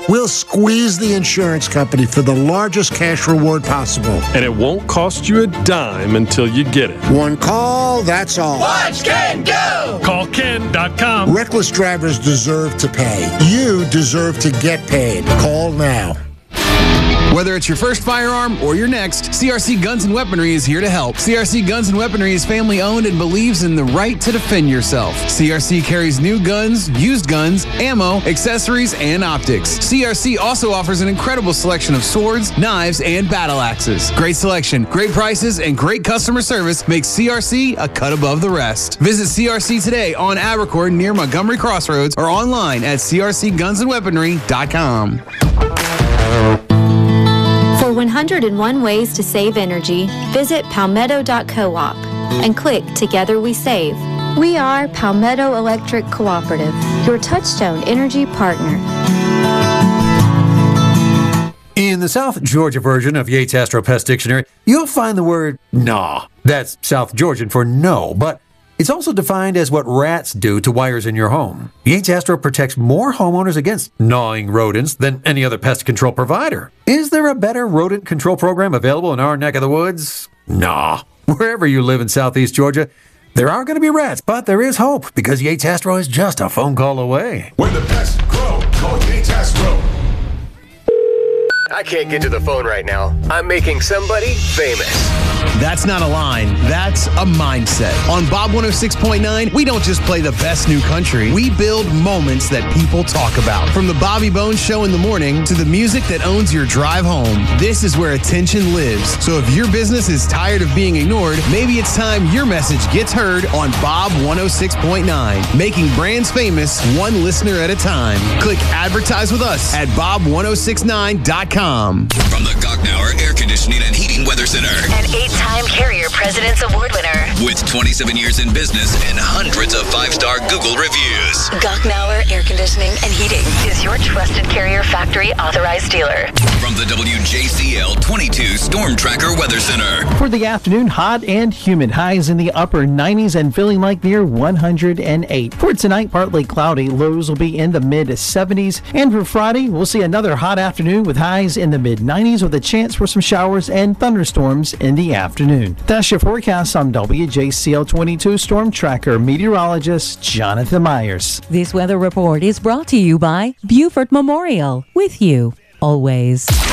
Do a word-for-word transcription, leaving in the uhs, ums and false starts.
we'll squeeze the insurance company for the largest cash reward possible. And it won't cost you a dime until you get it. One call, that's all. Watch Ken go! Call Ken dot com. Reckless drivers deserve to pay. You deserve to get paid. Call now. Whether it's your first firearm or your next, C R C Guns and Weaponry is here to help. C R C Guns and Weaponry is family owned and believes in the right to defend yourself. C R C carries new guns, used guns, ammo, accessories, and optics. C R C also offers an incredible selection of swords, knives, and battle axes. Great selection, great prices, and great customer service makes C R C a cut above the rest. Visit C R C today on Abercorn near Montgomery Crossroads or online at c r c guns and weaponry dot com. For one hundred one ways to save energy, visit palmetto dot coop and click Together We Save. We are Palmetto Electric Cooperative, your Touchstone energy partner. In the South Georgia version of Yates Astro Pest Dictionary, you'll find the word gnaw. That's South Georgian for no, but it's also defined as what rats do to wires in your home. Yates Astro protects more homeowners against gnawing rodents than any other pest control provider. Is there a better rodent control program available in our neck of the woods? Nah. Wherever you live in Southeast Georgia, there are going to be rats, but there is hope because Yates Astro is just a phone call away. When the pests grow, call Yates Astro. I can't get to the phone right now. I'm making somebody famous. That's not a line. That's a mindset. On Bob one oh six point nine, we don't just play the best new country. We build moments that people talk about. From the Bobby Bones Show in the morning to the music that owns your drive home, this is where attention lives. So if your business is tired of being ignored, maybe it's time your message gets heard on Bob one oh six point nine. Making brands famous one listener at a time. Click advertise with us at bob ten sixty-nine dot com. From the Gocknauer Air Conditioning and Heating Weather Center. An eight-time Carrier President's Award winner. With twenty-seven years in business and hundreds of five-star Google reviews. Gocknauer Air Conditioning and Heating is your trusted Carrier factory authorized dealer. From the W J C L twenty-two Storm Tracker Weather Center. For the afternoon, hot and humid. Highs in the upper nineties and feeling like near one hundred eight. For tonight, partly cloudy. Lows will be in the mid seventies. And for Friday, we'll see another hot afternoon with highs in the mid nineties with a chance for some showers and thunderstorms in the afternoon. That's your forecast. I'm W J C L twenty-two Storm Tracker meteorologist Jonathan Myers. This weather report is brought to you by Beaufort Memorial. With you always.